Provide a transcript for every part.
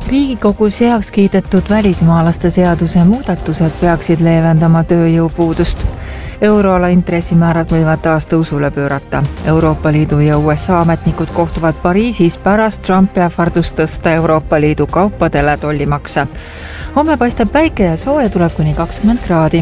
Riigikogus heaks kiidetud välismaalaste seaduse muudatused peaksid leevendama tööjõupuudust. Euroala intressimäärad võivad taas tõusule pöörata. Euroopa Liidu ja USA ametnikud kohtuvad Pariisis pärast Trumpi ähvardust tõsta Euroopa Liidu kaupadele tollimakse. Homme paistab päike ja sooja tuleb kuni 20 kraadi.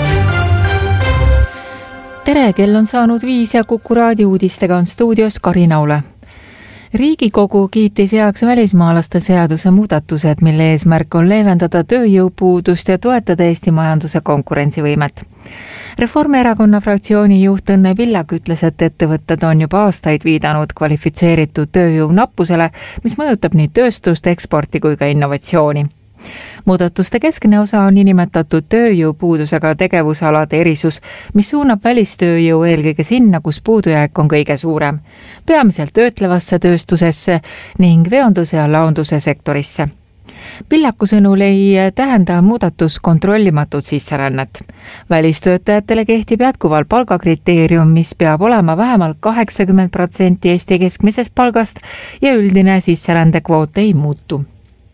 Tere, kell on saanud 5 ja Kuku raadio uudistega on stuudios Kari Naule. Riigikogu kiitis heaks välismaalaste seaduse muudatused, mille eesmärk on leevendada tööjõupuudust ja toetada Eesti majanduse konkurentsivõimet. Reformierakonna fraktsiooni juht Õnne Pillak ütles, et ettevõtted on juba aastaid viidanud kvalifitseeritud tööjõu nappusele, mis mõjutab nii tööstust, eksporti kui ka innovatsiooni. Muudatuste keskne osa on niinimetatud tööjõupuudusega tegevusalade erisus, mis suunab välistööjõu eelkõige sinna, kus puudujääk on kõige suurem, peamiselt töötlevasse tööstusesse ning veonduse ja launduse sektorisse. Pillaku sõnul ei tähenda muudatus kontrollimatut sisserännet. Välistöötajatele kehtib jätkuval palgakriteerium, mis peab olema vähemalt 80% Eesti keskmisest palgast ja üldine sisserändekvoot ei muutu.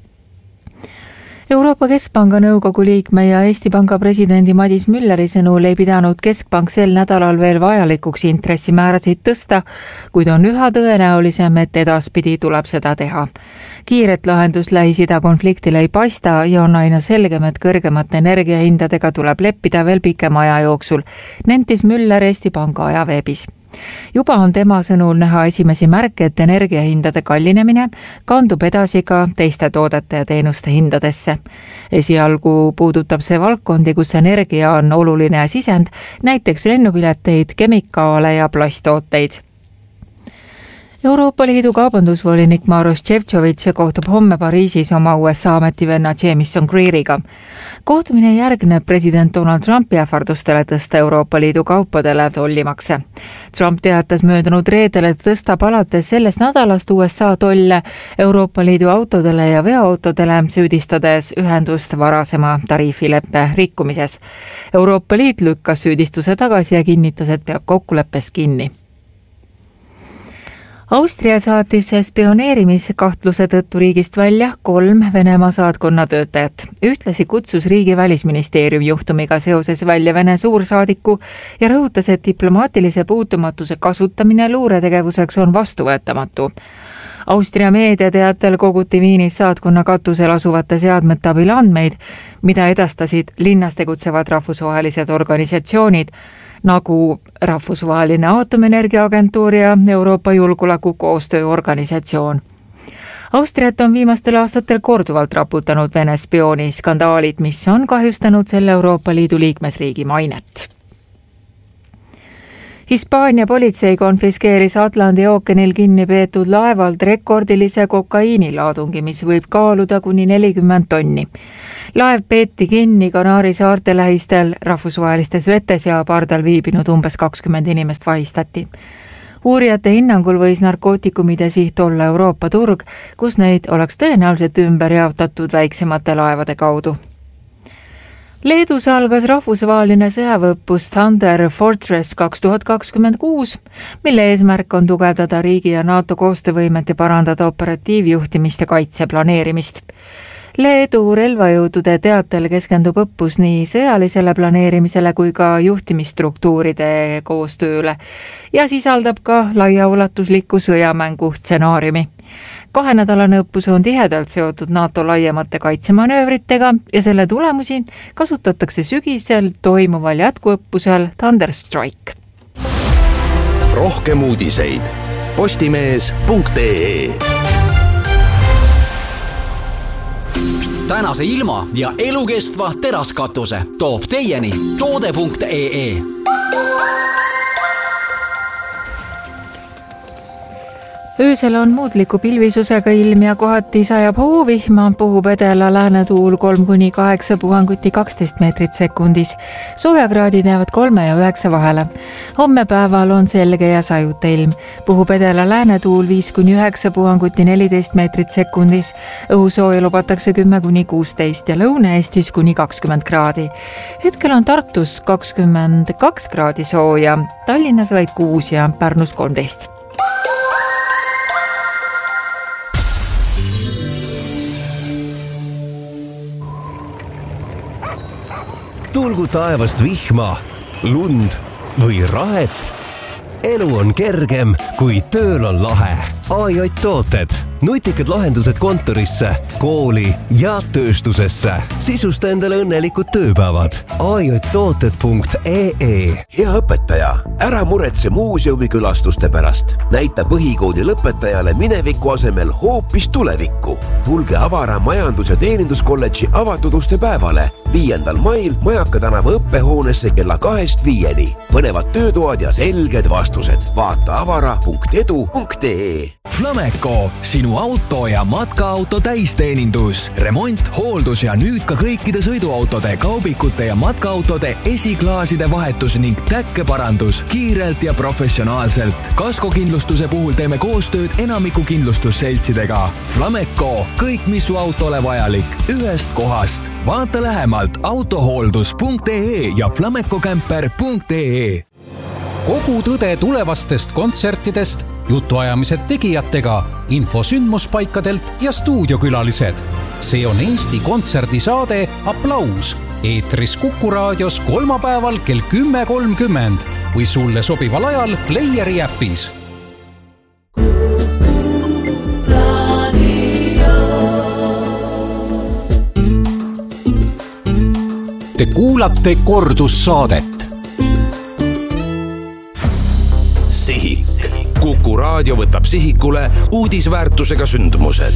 Euroopa Keskpanga nõukogu liikme ja Eesti Panga presidendi Madis Mülleri sõnul ei pidanud Keskpank sel nädalal veel vajalikuks intressimäärasid tõsta, kuid on üha tõenäolisem, et edaspidi tuleb seda teha. Kiiret lahendust Lähis-Ida konfliktile ei paista ja on aina selgem, et kõrgemate energiahindadega tuleb leppida veel pikema aja jooksul, nentis Müller Eesti Panga ajaveebis. Juba on tema sõnul näha esimesi märke, et energiahindade kallinemine kandub edasi ka teiste toodete ja teenuste hindadesse. Esialgu puudutab see valdkondi, kus energia on oluline sisend, näiteks lennupileteid, kemikaale ja plasttooteid. Euroopa Liidu kaubandusvolinik Maroš Šefčovič kohtub homme Pariisis oma USA ametivenna Jamieson Greeriga. Kohtumine järgneb president Donald Trumpi ähvardustele tõsta Euroopa Liidu kaupadele tollimakse. Trump teatas möödunud reedel, et tõstab alates sellest nädalast USA tolle Euroopa Liidu autodele ja veoautodele, süüdistades ühendust varasema tariifileppe rikkumises. Euroopa Liit lükkas süüdistuse tagasi ja kinnitas, et peab kokkuleppest kinni. Austria saatis spioneerimiskahtluse tõttu riigist välja 3 Venemaa saatkonna töötajat. Ühtlasi kutsus riigi välisministeerium juhtumiga seoses välja Vene suursaadiku ja rõhutas, et diplomaatilise puutumatuse kasutamine luuretegevuseks on vastuvõetamatu. Austria meedia teatel koguti Viinis saatkonna katusel asuvate seadmete abil andmeid, mida edastasid linnas tegutsevad rahvusvahelised organisatsioonid, nagu Rahvusvaheline Aatomienergia Agentuur ja Euroopa Julgeolekukoostöö Organisatsioon. Austriat on viimastel aastatel korduvalt raputanud Vene spiooni skandaalid, mis on kahjustanud selle Euroopa Liidu liikmesriigi mainet. Hispaania politsei konfiskeeris Atlandi ookeanil kinni peetud laevalt rekordilise kokaiinilaadungi, mis võib kaaluda kuni 40 tonni. Laev peeti kinni Kanaari saarte lähistel rahvusvahelistes vetes ja pardal viibinud umbes 20 inimest vahistati. Uurijate hinnangul võis narkootikumide siht olla Euroopa turg, kus neid oleks tõenäoliselt ümber jaotatud väiksemate laevade kaudu. Leedus algas rahvusvaheline sõjaväeõppus Thunder Fortress 2026, mille eesmärk on tugevdada riigi ja NATO koostöövõimet ja parandada operatiivjuhtimist ja kaitseplaneerimist. Leedu relvajõudude teatel keskendub õppus nii sõjalisele planeerimisele kui ka juhtimisstruktuuride koostööle ja sisaldab ka laiaulatusliku sõjamängu stsenaariumi. 2-nädalane õppus on tihedalt seotud NATO laiemate kaitsemanöövritega ja selle tulemusi kasutatakse sügisel toimuval jätkuõppusel Thunder Strike. Rohkem uudiseid postimees.ee. Tänase ilma ja elukestva teraskatuse toob teieni toode.ee. Öösel on muutliku pilvisusega ilm ja kohati sajab hoovihma, puhub edela läänetuul 3-8 puhanguti 12 meetrit sekundis. Soojakraadid jäävad 3 ja 9 vahele. Homme päeval on selge ja sajuta ilm. Puhub edela läänetuul 5-9 puhanguti 14 meetrit sekundis. Õhusooja lubatakse 10-16 ja Lõuna-Eestis kuni 20 kraadi. Hetkel on Tartus 22 kraadi sooja, Tallinnas vaid 6 ja Pärnus 13. tulgu taevast vihma, lund või rahet. Elu on kergem, kui tööl on lahe. AJ Tooted. Nutikad lahendused kontorisse, kooli ja tööstusesse. Sisusta endale õnnelikud tööpäevad. ajtooted.ee. Hea õpetaja, ära muretse muuseumi külastuste pärast. Näita põhikooli lõpetajale mineviku asemel hoopis tulevikku. Tulge Avara majandus- ja teeninduskolledži avatud uste päevale 5. mail Majaka tänava õppehoonesse kella 2-5. Põnevad töötoad ja selged vastused. Vaata avara.edu.ee. Flameco, sinu auto ja matkaauto täisteenindus, remont, hooldus ja nüüd ka kõikide sõiduautode, kaubikute ja matkaautode esiklaaside vahetus ning täkkeparandus kiirelt ja professionaalselt. Kaskokindlustuse puhul teeme koostööd enamiku kindlustusseltsidega. Flameco, kõik mis su autole vajalik, ühest kohast. Vaata lähemalt autohooldus.ee ja flamecocamper.ee. Kogu tõde tulevastest kontsertidest, jutuajamised tegijatega, info sündmuspaikadelt ja stuudiokülalised. See on Eesti kontserdisaade Applaus. Eetris Kuku raadios kolmapäeval kell 10.30 või sulle sobival ajal Playeri äpis. Te kuulate kordussaadet. Sihik. Kuku raadio võtab sihikule uudisväärtusega sündmused.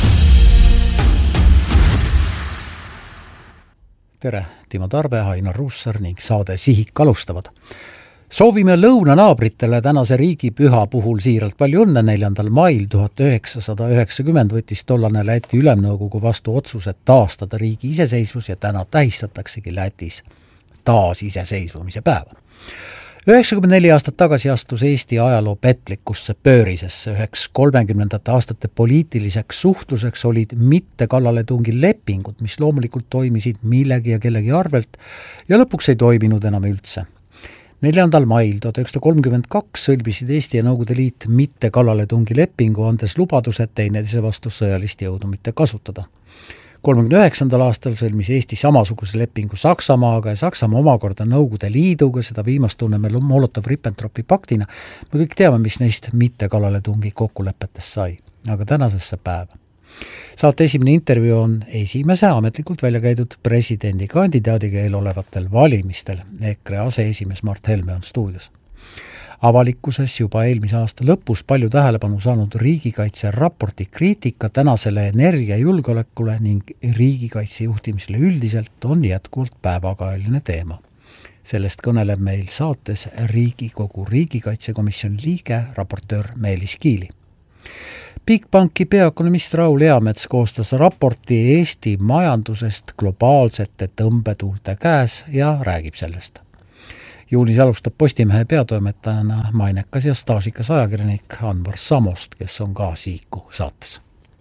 Tere, Timo Tarve, Ainar Ruussar ning saade Sihik alustavad. Soovime lõunanaabritele tänase riigipüha puhul siiralt palju õnne. 4. mail 1990 võttis tollane Läti ülemnõukogu vastu otsused taastada riigi iseseisvus ja täna tähistataksegi Lätis taasiseseisvumise päeva. 94 aastat tagasi astus Eesti ajaloo petlikusse pöörisesse. Üheks 30. aastate poliitiliseks suhtluseks olid mitte kallaletungi lepingud, mis loomulikult toimisid millegi ja kellegi arvelt ja lõpuks ei toiminud enam üldse. 4. mail 1932 sõlmisid Eesti ja Nõukogude Liit mitte kallaletungi lepingu, andes lubadused teineteise vastu sõjalist jõudu mitte kasutada. 39. aastal sõlmis Eesti samasuguse lepingu Saksamaaga ja Saksamaa omakorda Nõukogude Liiduga, seda viimast tunneme Molotov-Ribbentropi paktina. Me kõik teame, mis neist mitte kallaletungi kokkulepetest sai, aga tänasesse päeva. Saate esimene intervjuu on esimese ametlikult välja käidud presidendikandidaadiga eelolevatel valimistel. EKRE aseesimees Mart Helme on stuudios. Avalikkuses juba eelmise aasta lõpus palju tähelepanu saanud riigikaitse raporti kriitika tänasele energiajulgeolekule ning riigikaitse juhtimisele üldiselt on jätkuvalt päevakajaline teema. Sellest kõneleb meil saates Riigikogu riigikaitsekomisjoni liige, raportöör Meelis Kiili. Bigbanki peaökonomist Raul Eamets koostas raporti Eesti majandusest globaalsete tõmbetuulte käes ja räägib sellest. Juulis alustab Postimehe peatoimetajana mainekas ja staažikas ajakirjanik Anvar Samost, kes on ka Sihiku saates.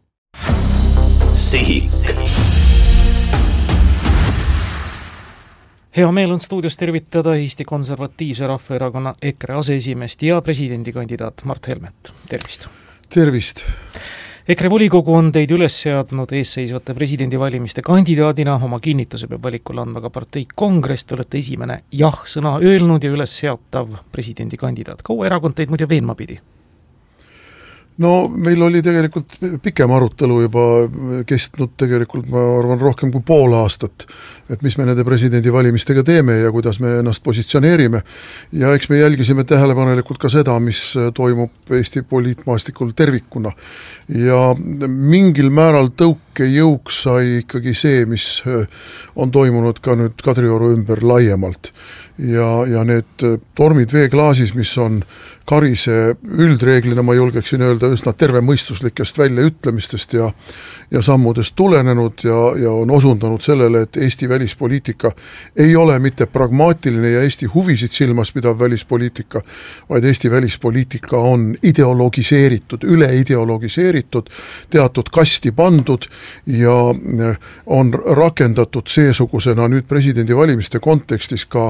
Sihik. Hea meel on stuudios tervitada Eesti Konservatiivse Rahvaerakonna EKRE aseesimeest ja presidendikandidaat Mart Helmet. Tervist! Tervist! EKRE volikogu on teid üles seadnud eesseisvate presidendivalimiste kandidaadina. Oma kinnituse peab valikule andma ka partei kongress. Te olete esimene jah-sõna öelnud ja üles seatav presidendikandidaat. Kaua erakond teid muidu veenma pidi? No meil oli tegelikult pikem arutelu juba kestnud tegelikult, ma arvan, rohkem kui pool aastat, et mis me nende presidendivalimistega teeme ja kuidas me ennast positsioneerime. Ja eks me jälgisime tähelepanelikult ka seda, mis toimub Eesti poliitmaastikul tervikuna. Ja mingil määral tõukejõuks sai ikkagi see, mis on toimunud ka nüüd Kadrioru ümber laiemalt. Ja need tormid veeklaasis, mis on Karise üldreeglina, ma julgeksin öelda, üsna tervemõistuslikest väljaütlemistest ja sammudest tulenenud ja on osundanud sellele, et Eesti välispoliitika ei ole mitte pragmaatiline ja Eesti huvisid silmas pidav välispoliitika, vaid Eesti välispoliitika on ideologiseeritud, üleideologiseeritud, teatud kasti pandud ja on rakendatud seesugusena nüüd presidendivalimiste kontekstis ka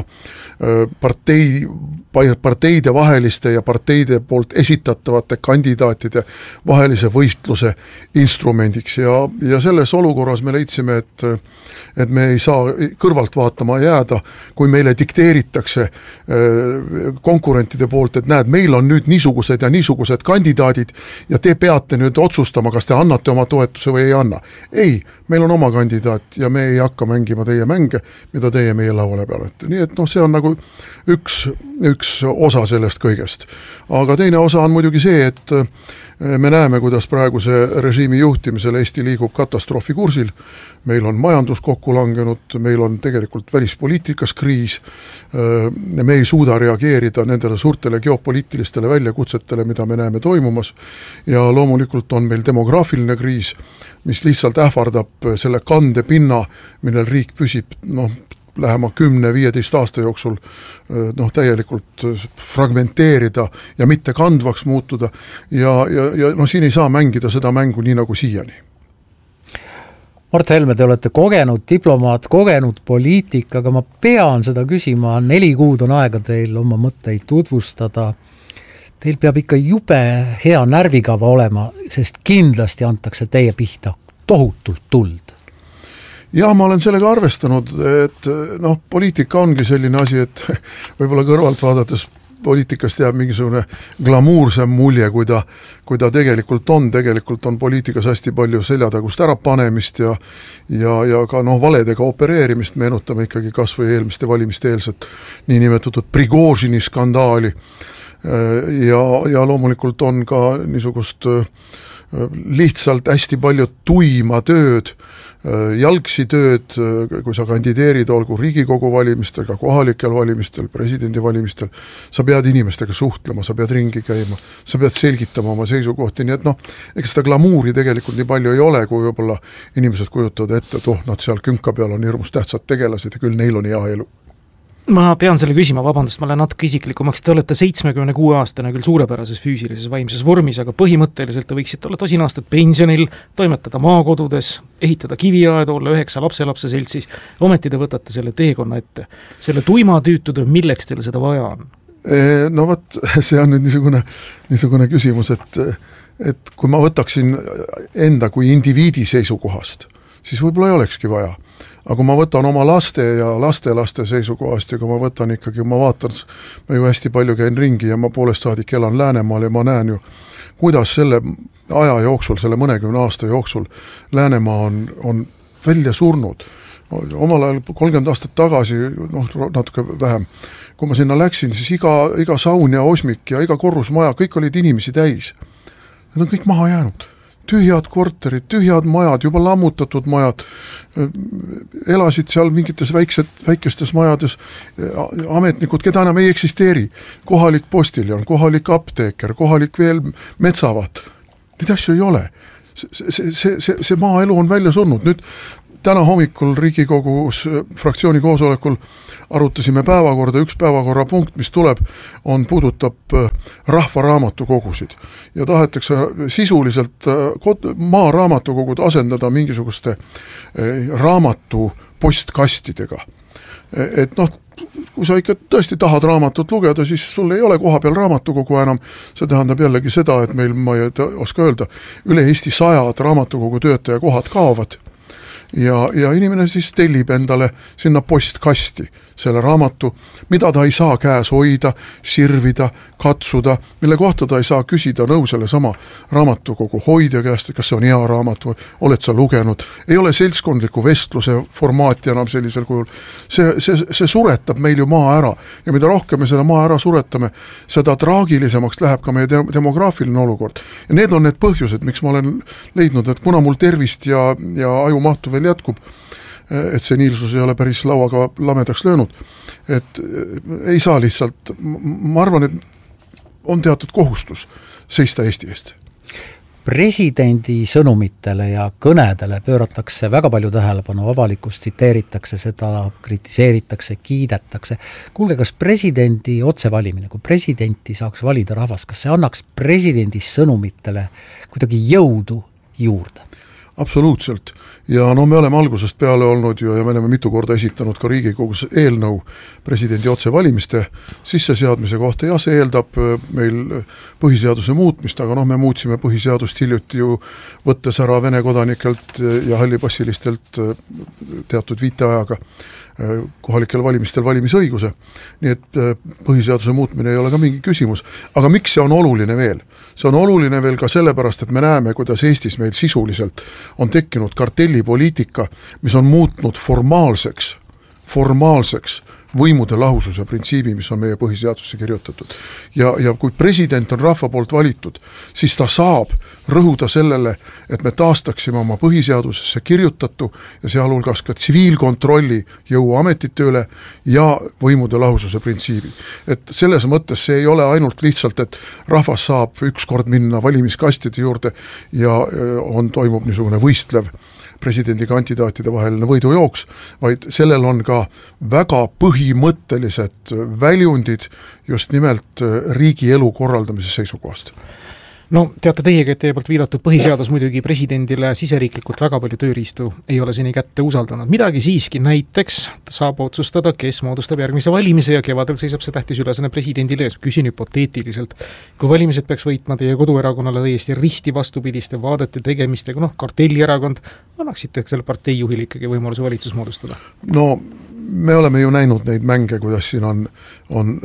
parteide vaheliste ja parteide poolt esitatavate kandidaatide vahelise võistluse instrumendiks ja selles olukorras me leidsime, et me ei saa kõrvalt vaatama jääda, kui meile dikteeritakse konkurentide poolt, et näed, meil on nüüd niisugused ja niisugused kandidaadid ja te peate nüüd otsustama, kas te annate oma toetuse või ei anna. Ei, meil on oma kandidaat ja me ei hakka mängima teie mänge, mida teie meie lauale pealete. Nii et see on nagu üks osa sellest kõigest. Aga teine osa on muidugi see, et me näeme, kuidas praeguse režiimi juhtimisel Eesti liigub katastroofi kursil. Meil on majandus kokku langenud, meil on tegelikult välispoliitikas kriis, me ei suuda reageerida nendele suurtele geopoliitilistele väljakutsetele, mida me näeme toimumas ja loomulikult on meil demograafiline kriis, mis lihtsalt ähvardab selle kandepinna, millel riik püsib lähema 10-15 aasta jooksul täielikult fragmenteerida ja mitte kandvaks muutuda ja siin ei saa mängida seda mängu nii nagu siiani. Mart Helme, te olete kogenud diplomaat, kogenud poliitik, aga ma pean seda küsima, 4 kuud on aega teil oma mõtteid tutvustada. Teil peab ikka jube hea närvikava olema, sest kindlasti antakse teie pihta tohutult tuld. Ja ma olen sellega arvestanud, et poliitika ongi selline asi, et võib-olla kõrvalt vaadates poliitikast jääb mingisugune glamuursem mulje, kui ta tegelikult on poliitikas hästi palju seljatagust ära panemist ja ka valedega opereerimist, meenutame ikkagi kas või eelmiste valimiste eelset niinimetatud Prigožini skandaali ja loomulikult on ka niisugust lihtsalt hästi palju tuima tööd, jalgsi tööd, kui sa kandideerid, olgu Riigikogu valimistel, ka kohalikel valimistel, presidendivalimistel, sa pead inimestega suhtlema, sa pead ringi käima, sa pead selgitama oma seisukohti, nii et ega seda glamuuri tegelikult nii palju ei ole, kui võib-olla inimesed kujutavad ette, et nad seal künka peal on hirmus tähtsad tegelased ja küll neil on hea elu. Ma pean selle küsima, vabandust, ma olen natuke isiklikumaks, te olete 76-aastane küll suurepärases füüsilises vaimses vormis, aga põhimõtteliselt te võiksite olla 10 aastat pensionil, toimetada maakodudes, ehitada kiviaedu, olla 9 lapselapse seltsis, ometi te võtate selle teekonna ette. Selle tuima tüütud, milleks teil seda vaja on? No võt, see on nüüd niisugune küsimus, et kui ma võtaksin enda kui indiviidi seisukohast, siis võib-olla ei olekski vaja. Aga kui ma võtan oma laste ja lastelaste seisukohast ja kui ma võtan ikkagi, ma vaatan, ma ju hästi palju käin ringi ja ma poolest saadik elan Läänemaal ja ma näen ju, kuidas selle aja jooksul, selle mõnekümne aasta jooksul Läänemaa on välja surnud. Omal ajal 30 aastat tagasi, natuke vähem, kui ma sinna läksin, siis iga saun ja osmik ja iga korrusmaja, kõik olid inimesi täis. Need on kõik maha jäänud. Tühjad korterid, tühjad majad, juba lammutatud majad, elasid seal mingites väikestes majades ametnikud, keda enam ei eksisteeri. Kohalik postiljon, kohalik apteeker, kohalik veel metsavaat. Neid asju ei ole. See maaelu on välja surnud. Nüüd täna hommikul Riigikogus fraktsiooni koosolekul arutasime päevakorda, üks päevakorrapunkt, mis tuleb, puudutab rahvaraamatukogusid ja tahetakse sisuliselt maaraamatukogud asendada mingisuguste raamatu postkastidega. Et kui sa ikka tõesti tahad raamatut lugeda, siis sul ei ole koha peal raamatukogu enam. See tähendab jällegi seda, et meil, ma ei oska öelda, üle Eesti 100 raamatukogu töötaja kohad kaovad. Ja inimene siis tellib endale sinna postkasti selle raamatu, mida ta ei saa käes hoida, sirvida, katsuda, mille kohta ta ei saa küsida nõu selle sama raamatukogu hoidja käest, kas see on hea raamat või oled sa lugenud. Ei ole seltskondliku vestluse formaati enam sellisel kujul. See suretab meil ju maa ära ja mida rohkem me selle maa ära suretame, seda traagilisemaks läheb ka meie demograafiline olukord. Ja need on need põhjused, miks ma olen leidnud, et kuna mul tervist ja ajumahtu veel jätkub, et see niilsus ei ole päris lauaga lamedaks löönud, et ei saa lihtsalt, ma arvan, et on teatud kohustus seista Eesti eest. Presidendi sõnumitele ja kõnedele pööratakse väga palju tähelepanu, avalikust tsiteeritakse seda, kritiseeritakse, kiidetakse. Kuulge, kas presidendi otsevalimine, kui presidenti saaks valida rahvas, kas see annaks presidendi sõnumitele kuidagi jõudu juurde? absoluutselt. Ja no me oleme algusest peale olnud ju ja me oleme mitu korda esitanud ka Riigikogus eelnõu presidendi otsevalimiste sisseseadmise kohta ja see eeldab meil põhiseaduse muutmist, aga me muutsime põhiseadust hiljuti ju võttes ära Vene kodanikelt ja hallipassilistelt teatud viiteajaga kohalikel valimistel valimisõiguse. Nii et põhiseaduse muutmine ei ole ka mingi küsimus. Aga miks see on oluline veel? See on oluline veel ka sellepärast, et me näeme, kuidas Eestis meil sisuliselt on tekkinud kartellipoliitika, mis on muutnud formaalseks võimude lahususe printsiibi, mis on meie põhiseadusse kirjutatud. Ja kui president on rahva poolt valitud, siis ta saab rõhuda sellele, et me taastaksime oma põhiseadusesse kirjutatu ja sealhulgas ka tsiviilkontrolli jõuametite üle ja võimude lahususe printsiibi. Et selles mõttes see ei ole ainult lihtsalt, et rahvas saab ükskord minna valimiskastide juurde ja toimub niisugune võistlev presidendikandidaatide vaheline võidujooks, vaid sellel on ka väga põhimõttelised väljundid just nimelt riigi elu korraldamise seisukohast. No teate teiegi, et teie poolt viidatud põhiseadus muidugi presidendile siseriiklikult väga palju tööriistu ei ole seni kätte usaldanud. Midagi siiski näiteks saab otsustada, kes moodustab järgmise valimise ja kevadel seisab see tähtis ülesanne presidendile ees. Küsin hüpoteetiliselt, kui valimised peaks võitma teie koduerakonnale täiesti risti vastupidiste vaadete tegemistega, kartellierakond, annaksite selle partei juhil ikkagi võimaluse valitsus moodustada? No me oleme ju näinud neid mänge, kuidas siin on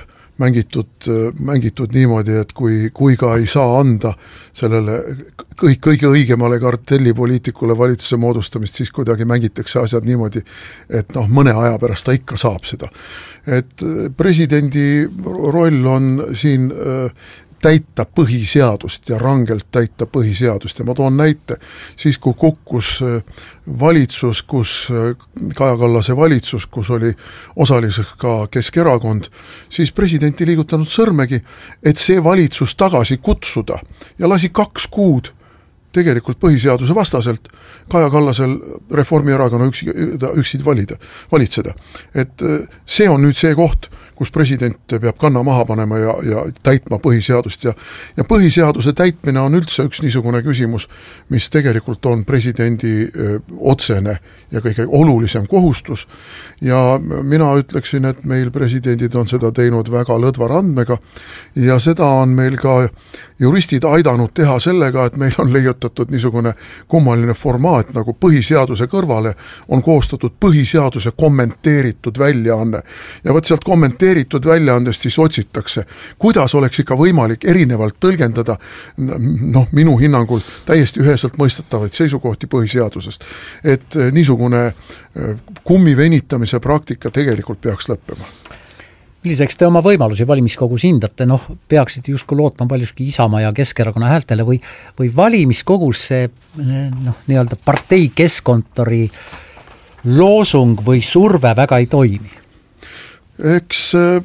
mängitud niimoodi, et kui ka ei saa anda sellele kõige õigemale kartellipoliitikule valitsuse moodustamist, siis kuidagi mängitakse asjad niimoodi, et mõne aja pärast ta ikka saab seda. Et presidendi roll on siin täita põhiseadust ja rangelt täita põhiseadust ja ma toon näite, siis kui kukkus valitsus, Kaja Kallase valitsus, kus oli osaliseks ka Keskerakond, siis president ei liigutanud sõrmegi, et see valitsus tagasi kutsuda ja lasi 2 kuud tegelikult põhiseaduse vastaselt Kaja Kallasel Reformierakonna üksi valitseda. Et see on nüüd see koht, kus president peab kanna maha panema ja täitma põhiseadust ja põhiseaduse täitmine on üldse üks niisugune küsimus, mis tegelikult on presidendi otsene ja kõige olulisem kohustus ja mina ütleksin, et meil presidendid on seda teinud väga lõdva randmega ja seda on meil ka juristid aidanud teha sellega, et meil on leiutatud niisugune kummaline formaat nagu põhiseaduse kõrvale on koostatud põhiseaduse kommenteeritud väljaanne ja võt sealt kommenteeritud väljaandest siis otsitakse, kuidas oleks ikka võimalik erinevalt tõlgendada minu hinnangul täiesti üheselt mõistetavaid seisukohti põhiseadusest. Et niisugune kummi venitamise praktika tegelikult peaks lõppema. Milliseks te oma võimalusi valimiskogus hindate? Peaksid justkui lootma paljuski Isamaa ja Keskerakonna häältele või valimiskogus see nii-öelda partei keskkontori loosung või surve väga ei toimi? Eks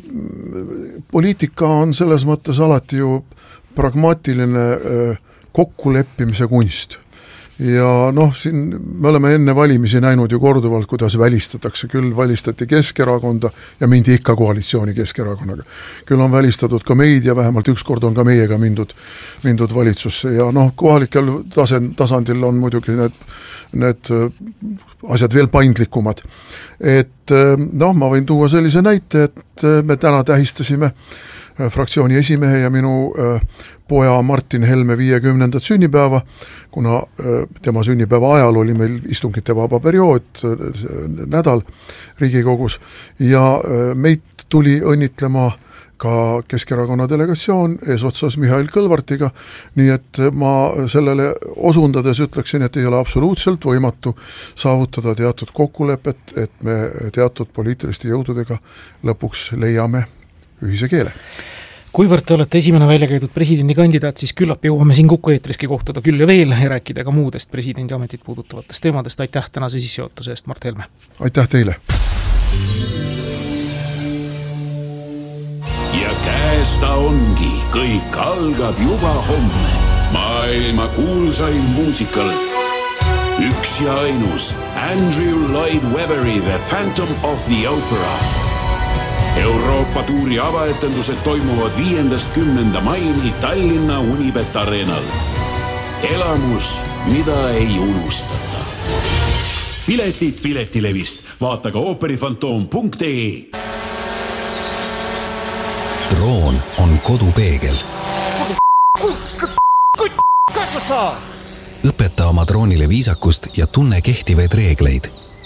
poliitika on selles mõttes alati ju pragmaatiline kokkuleppimise kunst. Ja siin me oleme enne valimisi näinud ju korduvalt, kuidas välistatakse. Küll välistati Keskerakonda ja mindi ikka koalitsiooni Keskerakonnaga. Küll on välistatud ka meid ja vähemalt ükskord on ka meiega mindud valitsusse. Ja kohalikel tasandil on muidugi need asjad veel paindlikumad. Et ma võin tuua sellise näite, et me täna tähistasime fraktsiooni esimehe ja minu poja Martin Helme 50. sünnipäeva, kuna tema sünnipäeva ajal oli meil istungite vaba periood, nädal Riigikogus ja meid tuli õnnitlema ka Keskerakonna delegatsioon eesotsas Mihhail Kõlvartiga, nii et ma sellele osundades ütleksin, et ei ole absoluutselt võimatu saavutada teatud kokkulepet, et me teatud poliitiliste jõududega lõpuks leiame ühise keele. Kuivõrd te olete esimene välja käidud presidendikandidaat, siis küllap jõuame siin Kuku eetriski kohtuda küll ja veel ja rääkida ka muudest presidendi ametit puudutavatest teemadest. Aitäh tänase sissejuhatuse eest, Mart Helme! Aitäh teile! Ja käes ta ongi, kõik algab juba homme. Maailma kuulsain muusikal. Üks ja ainus Andrew Lloyd Weberi The Phantom of the Opera. Euroopa tuuri avaetendused toimuvad 5.–10. maini Tallinna Unibet Arenal. elamus, mida ei unustata. Piletid Piletilevist. Vaata ka ooperifantoom.ee. Droon on kodupeegel. Õpeta oma droonile viisakust ja tunne kehtivaid reegleid.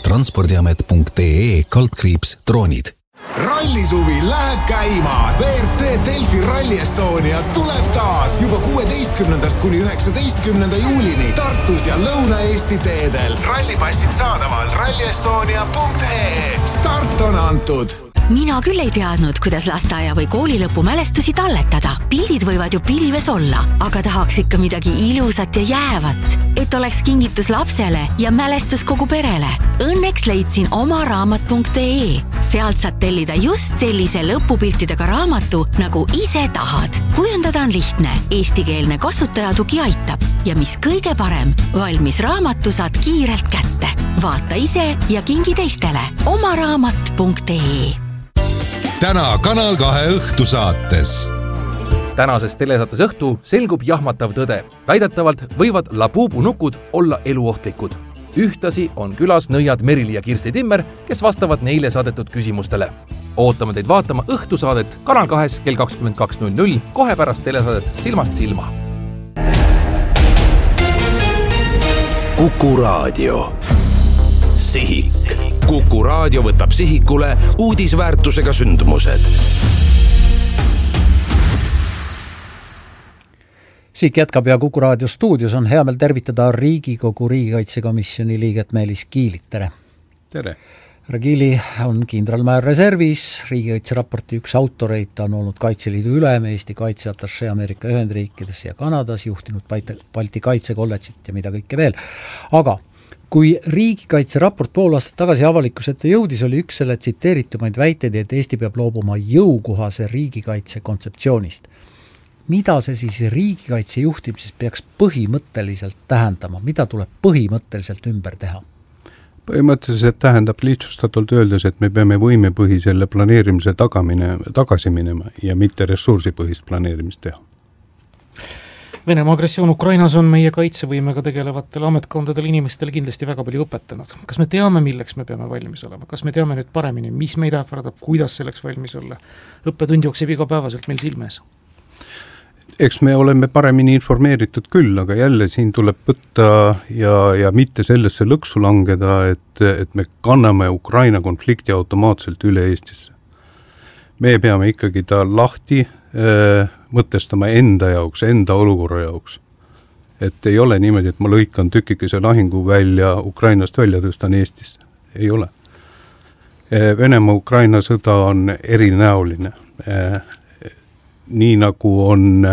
Transpordiamet.ee/droonid. Rallisuvi läheb käima. WRC Delfi Rally Estonia tuleb taas juba 16. kuni 19. juulini Tartus ja Lõuna-Eesti teedel. Rallipassid saadaval rallyestonia.ee. Start on antud. Mina küll ei teadnud, kuidas lasteaia või koolilõpu mälestusi talletada. Pildid võivad ju pilves olla, aga tahaks ikka midagi ilusat ja jäävat, et oleks kingitus lapsele ja mälestus kogu perele. Õnneks leidsin omaraamat.ee. Sealt saad tellida just sellise lõpupiltidega raamatu, nagu ise tahad. Kujundada on lihtne, eestikeelne kasutajatugi aitab ja mis kõige parem, valmis raamatu saad kiirelt kätte. Vaata ise ja kingi teistele. omaraamat.ee. Täna Kanal 2 õhtusaates. Tänases telesaates õhtu selgub jahmatav tõde. Väidetavalt võivad Labubu nukud olla eluohtlikud. Ühtasi on külas nõiad Merili ja Kirsti Timmer, kes vastavad neile saadetud küsimustele. Ootame teid vaatama õhtusaadet Kanal 2 kell 22.00 kohe pärast telesaadet Silmast silma. Kuku Raadio. Sihik. Kuku Raadio võtab sihikule uudisväärtusega sündmused. Sihik jätkab ja Kuku Raadio stuudios on hea meel tervitada Riigikogu riigikaitsekomisjoni liiget Meelis Kiilit. Tere! Tere! Härra Kiili on kindralmäär reservis, riigikaitseraporti üks autoreid, ta on olnud Kaitseliidu ülem, Eesti kaitseatašee Ameerika Ühendriikides ja Kanadas, juhtinud Balti kaitsekolledžit ja mida kõike veel. Aga kui riigikaitseraport pool aastat tagasi avalikusete jõudis, oli üks selle tsiteeritumaid väiteid, et Eesti peab loobuma jõukohase riigikaitse kontseptsioonist. Mida see siis riigikaitse juhtimises peaks põhimõtteliselt tähendama? Mida tuleb põhimõtteliselt ümber teha? Põhimõtteliselt tähendab lihtsustatult öeldes, et me peame võimepõhisele planeerimise tagasi minema ja mitte ressursipõhist planeerimist teha. Venemaa agressioon Ukrainas on meie kaitsevõimega tegelevatel ametkondadel inimestel kindlasti väga palju õpetanud. Kas me teame, milleks me peame valmis olema? Kas me teame nüüd paremini, mis meid ähvardab, kuidas selleks valmis olla? Õppetund jookseb igapäevaselt meil silmes. Eks me oleme paremini informeeritud küll, aga jälle siin tuleb võtta ja mitte sellesse lõksu langeda, et me kanname Ukraina konflikti automaatselt üle Eestisse. Me peame ikkagi ta lahti mõtestama enda jaoks, enda olukorra jaoks. Et ei ole niimoodi, et ma lõikan tükikese lahingu välja Ukrainast välja tõstan Eestisse. Ei ole. Venemaa-Ukraina sõda on erinäoline. Nii nagu on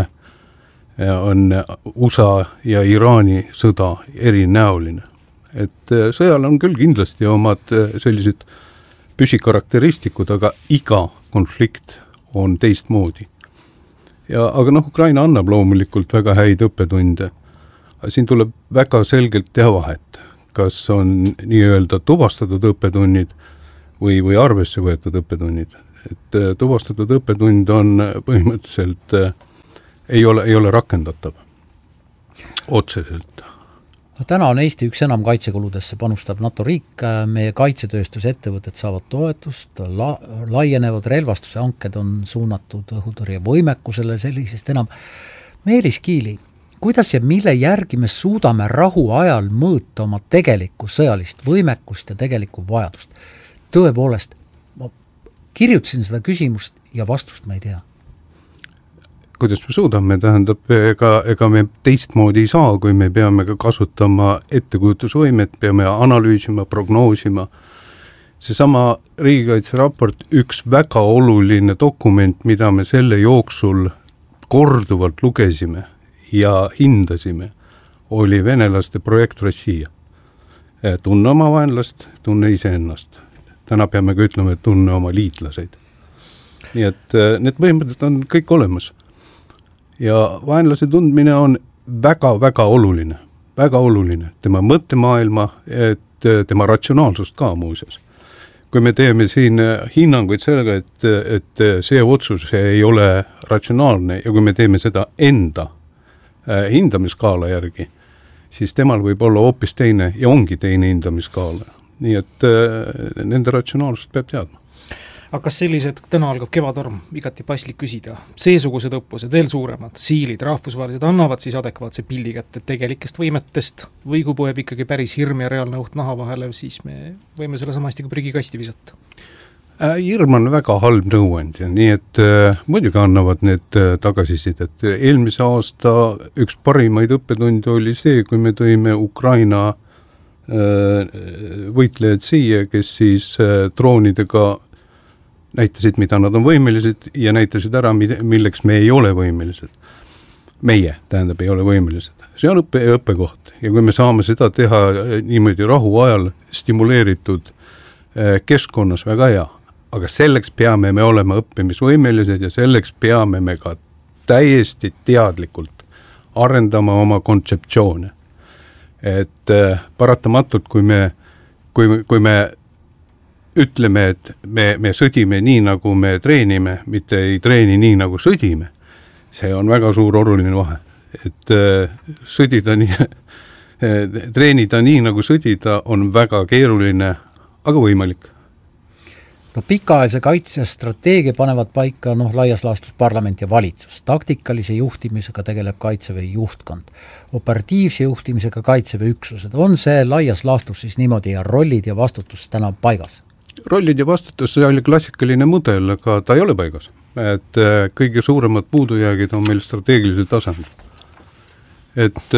USA ja Iraani sõda erinäoline. Et sõjal on küll kindlasti omad sellised püsikarakteristikud, aga iga konflikt on teistmoodi. Aga Ukraina annab loomulikult väga häid õppetunde. Siin tuleb väga selgelt teha vahet, kas on nii-öelda tuvastatud õppetunnid või arvesse võetud õppetunnid. Et tuvastatud õppetund on põhimõtteliselt ei ole rakendatav otseselt. Täna on Eesti üks enam kaitsekuludesse panustab NATO riik, meie kaitsetööstuse ettevõtted saavad toetust, laienevad relvastuse hanked on suunatud õhutõrje võimekusele sellisest enam. Meelis Kiili, kuidas ja mille järgi me suudame rahu ajal mõõta oma tegelikku sõjalist võimekust ja tegelikku vajadust? Tõepoolest, ma kirjutasin seda küsimust ja vastust ma ei tea. Kuidas me suudame, tähendab, ega me teistmoodi ei saa, kui me peame ka kasutama ettekujutusvõimet, peame analüüsima, prognoosima. Seesama riigikaitseraport, üks väga oluline dokument, mida me selle jooksul korduvalt lugesime ja hindasime, oli venelaste projekt Rossija. Tunne oma vaenlast, tunne iseennast. Täna peame ka ütlema, et tunne oma liitlaseid. Nii et need põhimõtted on kõik olemas. Ja vaenlase tundmine on väga oluline, tema mõttemaailma, et tema ratsionaalsust ka muuseas. Kui me teeme siin hinnanguid sellega, et see otsus ei ole ratsionaalne ja kui me teeme seda enda hindamiskaala järgi, siis temal võib olla hoopis teine ja ongi teine hindamiskaala. Nii et nende ratsionaalsust peab teadma. Aga kas sellised, täna algab kevadorm, igati paslik küsida, seesugused õppused, veel suuremad, siilid, rahvusvahelised annavad siis adekvaatse pildi kätte tegelikest võimetest või kui põeb ikkagi päris hirm ja reaalne õht naha vahele, siis me võime selle sama hästi kui prügikasti visata? Hirm on väga halb nõuandja, nii et muidugi annavad need tagasisidet. Eelmise aasta üks parimaid õppetunde oli see, kui me tõime Ukraina võitlejad siia, kes siis droonidega näitasid, mida nad on võimelised ja näitasid ära, milleks me ei ole võimelised. Meie, tähendab, ei ole võimelised. See on õppekoht ja kui me saame seda teha niimoodi rahu ajal stimuleeritud keskkonnas, väga hea. Aga selleks peame me olema õppimisvõimelised ja selleks peame me ka täiesti teadlikult arendama oma kontseptsioone. Et paratamatult, kui me ütleme, et me sõdime nii, nagu me treenime, mitte ei treeni nii, nagu sõdime, see on väga suur oluline vahe. Et sõdida nii, treenida nii, nagu sõdida on väga keeruline, aga võimalik. No pikaajalise kaitse strateegia panevad paika laias laastus parlament ja valitsus. Taktikalise juhtimisega tegeleb Kaitseväe juhtkond. Operatiivse juhtimisega Kaitseväe üksused. On see laias laastus siis niimoodi ja rollid ja vastutus täna paigas? Rollid ja vastutus, see oli klassikaline mudel, aga ta ei ole paigas. Et kõige suuremad puudujäägid on meil strateegilisel tasandil. Et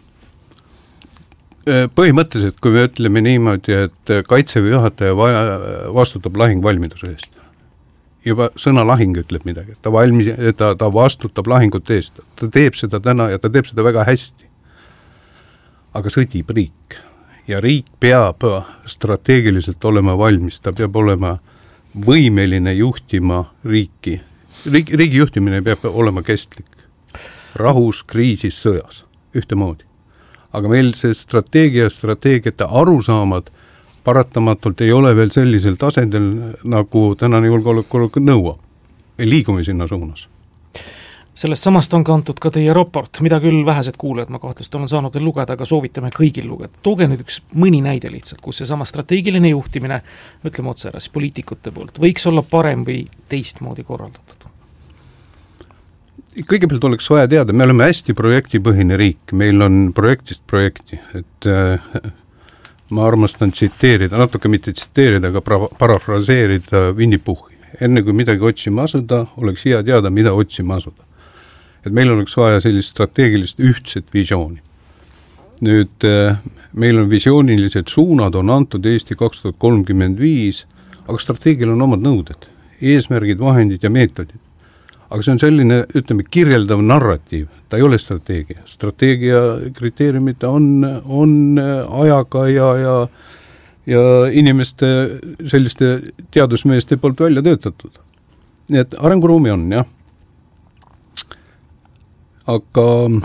põhimõtteliselt, kui me ütleme niimoodi, et Kaitseväe juhataja vastutab lahingvalmiduse eest. Juba sõna lahing ütleb midagi. Ta vastutab lahingut eest. Ta teeb seda täna ja ta teeb seda väga hästi. Aga sõdib riik. Ja riik peab strateegiliselt olema valmis. Ta peab olema võimeline juhtima riiki. Riigi juhtimine peab olema kestlik. Rahus, kriisis, sõjas. Ühtemoodi. Aga meil see strateegiate arusaamad paratamatult ei ole veel sellisel tasandil, nagu tänane julgeolek nõuab. Liigume sinna suunas. Sellest samast on kantud ka teie raport, mida küll vähesed kuulajad ma kahtluselt olen saanud veel lugeda, aga soovitame kõigil lugeda. Tooge nüüd üks mõni näide lihtsalt, kus see sama strateegiline juhtimine, ütleme otse ära, poliitikute poolt, võiks olla parem või teistmoodi korraldatud? Kõigepealt oleks vaja teada, me oleme hästi projektipõhine riik, meil on projektist projekti, et ma armastan tsiteerida, natuke mitte tsiteerida, aga parafraseerida Winnie Puhhi. Enne kui midagi otsima asuda, oleks hea teada, mida otsima asuda. Et meil oleks vaja sellist strateegilist ühtset visiooni. Nüüd meil on visioonilised suunad, on antud Eesti 2035, aga strateegial on omad nõuded, eesmärgid, vahendid ja meetodid. Aga see on selline, ütleme, kirjeldav narratiiv, ta ei ole strateegia. Strateegia kriteeriumid on ajaga ja inimeste selliste teadusmeeste poolt välja töötatud. Nii et arenguruumi on, jah. Aga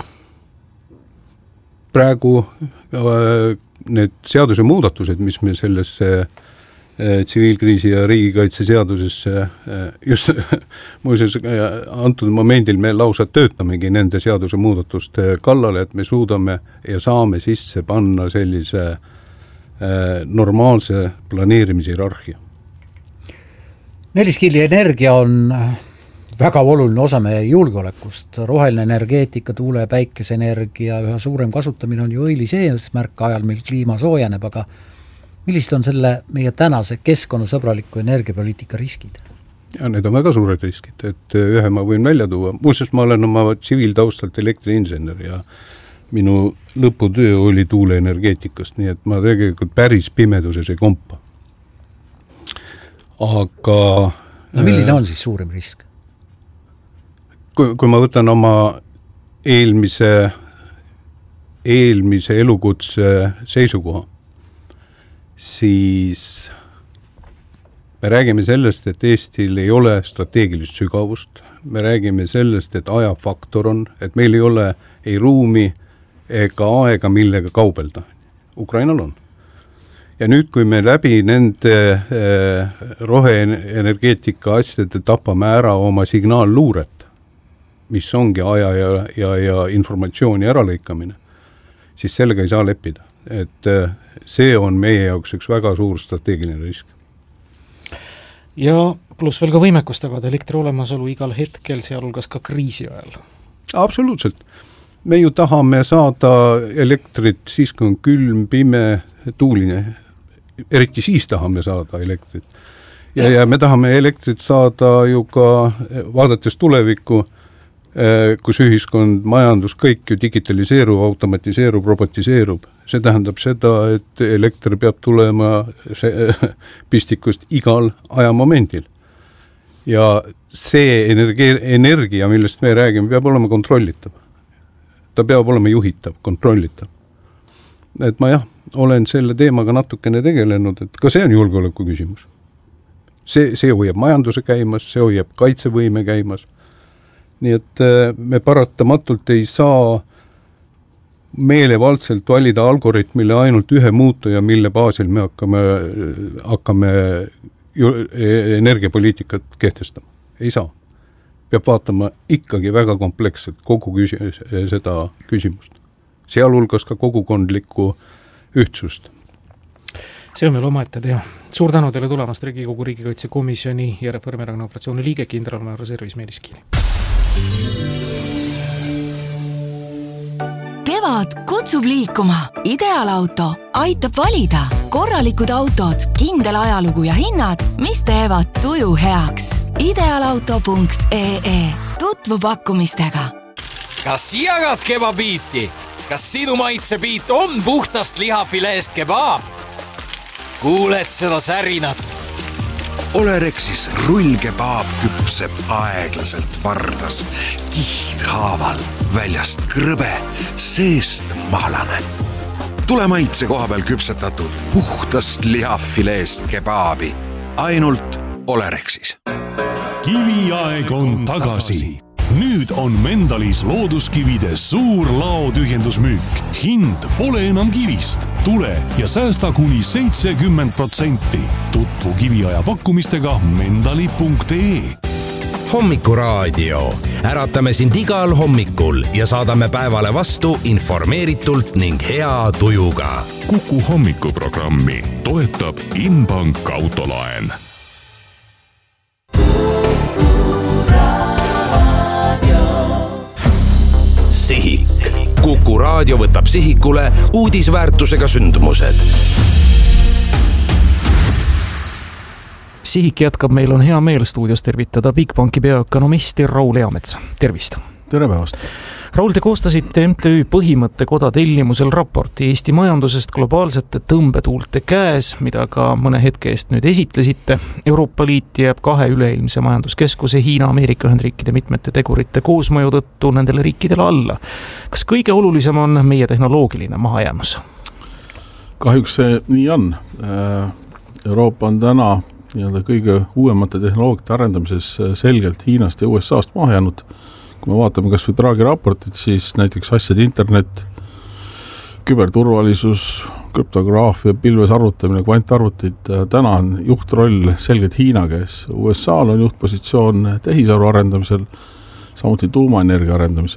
praegu need seaduse muudatused, mis me sellesse tsiviilkriisi ja riigikaitse seadusesse just muuseas antud momendil me lausa töötamegi nende seaduse muudatuste kallale, et me suudame ja saame sisse panna sellise normaalse planeerimishierarhia. Meelis Killi, energia on väga oluline osa meie julgeolekust. Roheline energeetika, tuule- ja päikeseenergia üha suurem kasutamine on ju õilis eesmärk ajal, mil kliima soojeneb, aga millised on selle meie tänase keskkonnasõbraliku energiapoliitika riskid? Ja need on väga suured riskid, et ühe ma võin välja tuua. Muuseas, ma olen oma tsiviiltaustalt elektriinsener ja minu lõputöö oli tuuleenergeetikast, nii et ma tegelikult päris pimeduses ei kompa. Aga no milline on siis suurim risk? Kui ma võtan oma eelmise elukutse seisukoha, siis me räägime sellest, et Eestil ei ole strateegilist sügavust, me räägime sellest, et ajafaktor on, et meil ei ole ei ruumi ega aega, millega kaubelda. Ukrainal on. Ja nüüd, kui me läbi nende roheenergeetika asjade tapame ära oma signaalluuret, mis ongi aja ja informatsiooni äralõikamine, siis sellega ei saa leppida. Et see on meie jaoks üks väga suur strateegiline risk. Ja pluss veel ka võimekust tagada elektri olemasolu igal hetkel, sealhulgas ka kriisi ajal. Absoluutselt. Me ju tahame saada elektrit siis, kui on külm, pime, tuuline. Eriti siis tahame saada elektrit. Ja me tahame elektrit saada ju ka vaadates tulevikku, kus ühiskond, majandus, kõik ju digitaliseerub, automatiseerub, robotiseerub. See tähendab seda, et elekter peab tulema pistikust igal ajamomendil. Ja see energia, millest me räägime, peab olema kontrollitav. Ta peab olema juhitav, kontrollitav. Et ma olen selle teemaga natukene tegelenud, et ka see on julgeoleku küsimus. See hoiab majanduse käimas, see hoiab kaitsevõime käimas. Nii et me paratamatult ei saa meelevaldselt valida algoritmile ainult ühe muutuja, mille baasil me hakkame energiapoliitikat kehtestama. Ei saa. Peab vaatama ikkagi väga kompleksselt kogu seda küsimust. Sealhulgas ka kogukondlikku ühtsust. See on veel omaette teha. Suur tänu teile tulemast Riigikogu riigikaitsekomisjoni ja Reformierakonna fraktsiooni liige kindralmajor reservis Meelis Kiili. Kevad kutsub liikuma. Ideaalauto aitab valida. Korralikud autod, kindel ajalugu ja hinnad, mis teevad tuju heaks. Ideaalauto.ee. Tutvu pakkumistega. Kas jagad kebabiiti? Kas sinu maitsebiit on puhtast lihafileest kebab? Kuuled seda särinat? Olerexis rullkebaab küpseb aeglaselt vardas, kihthaaval, väljast krõbe, seest mahlane. Tule maitse koha peal küpsetatud puhtast lihafileest kebaabi. Ainult Olerexis. Kiviaeg on tagasi. Nüüd on Mendalis looduskivide suur laotühjendusmüük. Hind pole enam kivist. Tule ja säästa kuni 70%. Tutvu kiviaja pakkumistega mendali.ee. Hommikuraadio. Äratame sind igal hommikul ja saadame päevale vastu informeeritult ning hea tujuga. Kuku hommikuprogrammi toetab Inbank autolaen. Sihik. Kuku raadio võtab sihikule uudisväärtusega sündmused. Sihik jätkab, meil on hea meel stuudios tervitada Bigbanki peaökonomisti Raul Eamets. Tervist! Tere päevast! Raul, te koostasite MTÜ Põhimõttekoda tellimusel raporti Eesti majandusest globaalsete tõmbetuulte käes, mida ka mõne hetke eest nüüd esitlesite. Euroopa Liit jääb 2 üleilmse majanduskeskuse Hiina, Ameerika Ühendriikide mitmete tegurite koosmõju tõttu nendele riikidele alla. Kas kõige olulisem on meie tehnoloogiline mahajäämus? Kahjuks see nii on. Euroopa on täna kõige uuemate tehnoloogiate arendamises selgelt Hiinast ja USA'st maha jäänud. Kui me vaatame kas või Draghi raportit, siis näiteks asjade internet, küberturvalisus, krüptograafia, pilves arvutamine, kvantarvutid, täna on juhtroll selgelt Hiina käes. USA'l on juhtpositsioon tehisaru arendamisel, samuti tuumaenergia arendamisel.